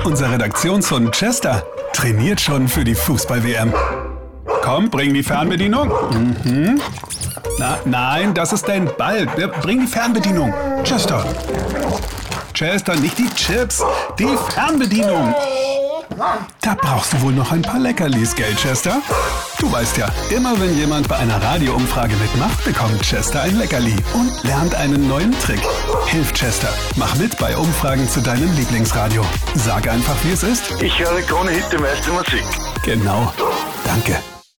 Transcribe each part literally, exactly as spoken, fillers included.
unser Redaktionshund Chester trainiert schon für die Fußball-W M. Komm, bring die Fernbedienung. Mhm. Na, nein, das ist dein Ball. Bring die Fernbedienung. Chester. Chester, nicht die Chips, die Fernbedienung. Da brauchst du wohl noch ein paar Leckerlis, gell, Chester? Du weißt ja, immer wenn jemand bei einer Radioumfrage mitmacht, bekommt Chester ein Leckerli und lernt einen neuen Trick. Hilf Chester, mach mit bei Umfragen zu deinem Lieblingsradio. Sag einfach, wie es ist. Ich höre Krone Hit, die meiste Musik. Genau. Danke.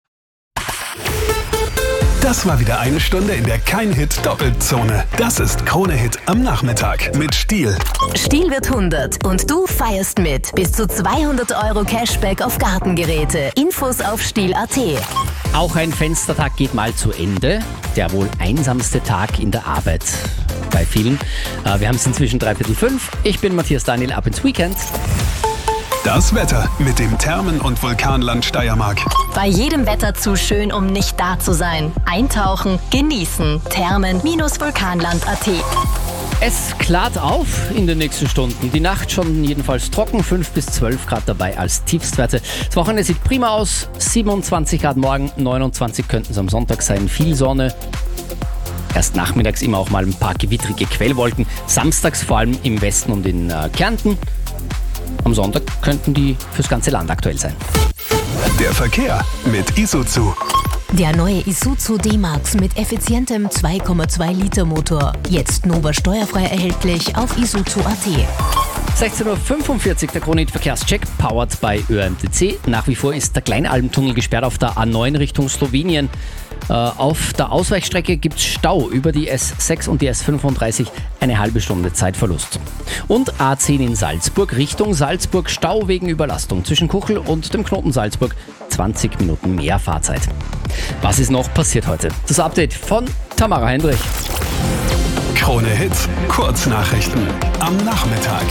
Das war wieder eine Stunde in der Kein-Hit-Doppelzone. Das ist Krone Hit am Nachmittag mit Stihl. Stihl wird hundert und du feierst mit. Bis zu zweihundert Euro Cashback auf Gartengeräte. Infos auf stihl punkt at. Auch ein Fenstertag geht mal zu Ende. Der wohl einsamste Tag in der Arbeit bei vielen. Wir haben es inzwischen dreiviertel fünf. Ich bin Matthias Daniel, ab ins Weekend. Das Wetter mit dem Thermen- und Vulkanland Steiermark. Bei jedem Wetter zu schön, um nicht da zu sein. Eintauchen, genießen. Thermen-vulkanland punkt at. Es klart auf in den nächsten Stunden. Die Nacht schon jedenfalls trocken, fünf bis zwölf Grad dabei als Tiefstwerte. Das Wochenende sieht prima aus, siebenundzwanzig Grad morgen, neunundzwanzig könnten es am Sonntag sein. Viel Sonne. Erst nachmittags immer auch mal ein paar gewittrige Quellwolken. Samstags vor allem im Westen und in äh, Kärnten. Am Sonntag könnten die fürs ganze Land aktuell sein. Der Verkehr mit Isuzu. Der neue Isuzu D-Max mit effizientem zwei Komma zwei Liter Motor. Jetzt Nova steuerfrei erhältlich auf isuzu punkt at. sechzehn Uhr fünfundvierzig, der Krone Hit Verkehrscheck, powered by Ö M T C. Nach wie vor ist der Kleinalmtunnel gesperrt auf der A neun Richtung Slowenien. Äh, auf der Ausweichstrecke gibt es Stau über die S sechs und die S fünfunddreißig, eine halbe Stunde Zeitverlust. Und A zehn in Salzburg, Richtung Salzburg, Stau wegen Überlastung zwischen Kuchel und dem Knoten Salzburg, zwanzig Minuten mehr Fahrzeit. Was ist noch passiert heute? Das Update von Tamara Hendrich. Krone Hit, Kurznachrichten am Nachmittag.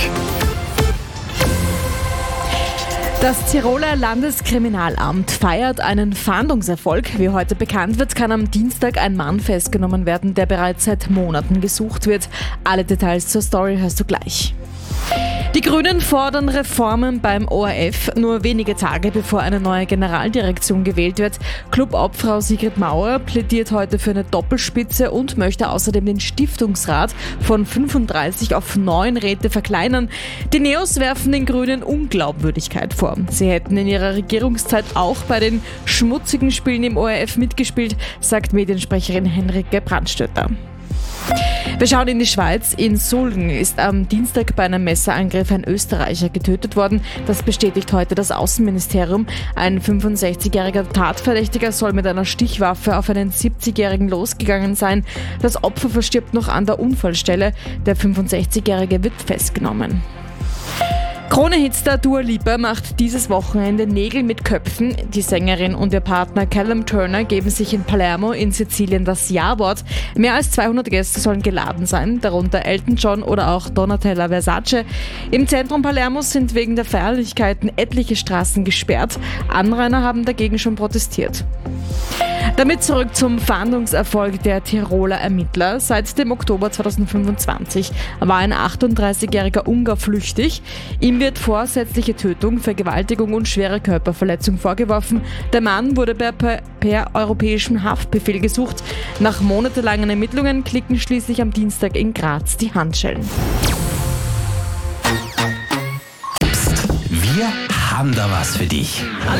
Das Tiroler Landeskriminalamt feiert einen Fahndungserfolg. Wie heute bekannt wird, kann am Dienstag ein Mann festgenommen werden, der bereits seit Monaten gesucht wird. Alle Details zur Story hörst du gleich. Die Grünen fordern Reformen beim O R F, nur wenige Tage bevor eine neue Generaldirektion gewählt wird. Clubobfrau Sigrid Mauer plädiert heute für eine Doppelspitze und möchte außerdem den Stiftungsrat von fünfunddreißig auf neun Räte verkleinern. Die Neos werfen den Grünen Unglaubwürdigkeit vor. Sie hätten in ihrer Regierungszeit auch bei den schmutzigen Spielen im O R F mitgespielt, sagt Mediensprecherin Henrike Brandstötter. Wir schauen in die Schweiz. In Sulgen ist am Dienstag bei einem Messerangriff ein Österreicher getötet worden. Das bestätigt heute das Außenministerium. Ein fünfundsechzigjähriger Tatverdächtiger soll mit einer Stichwaffe auf einen siebzigjährigen losgegangen sein. Das Opfer verstirbt noch an der Unfallstelle. Der fünfundsechzigjährige wird festgenommen. Krone-Hitstar Dua Lipa macht dieses Wochenende Nägel mit Köpfen. Die Sängerin und ihr Partner Callum Turner geben sich in Palermo in Sizilien das Ja-Wort. Mehr als zweihundert Gäste sollen geladen sein, darunter Elton John oder auch Donatella Versace. Im Zentrum Palermos sind wegen der Feierlichkeiten etliche Straßen gesperrt. Anrainer haben dagegen schon protestiert. Damit zurück zum Fahndungserfolg der Tiroler Ermittler. Seit dem Oktober zweitausendfünfundzwanzig war ein achtunddreißigjähriger Ungar flüchtig. Ihm wird vorsätzliche Tötung, Vergewaltigung und schwere Körperverletzung vorgeworfen. Der Mann wurde per, per, per europäischem Haftbefehl gesucht. Nach monatelangen Ermittlungen klicken schließlich am Dienstag in Graz die Handschellen. Psst, wir haben da was für dich.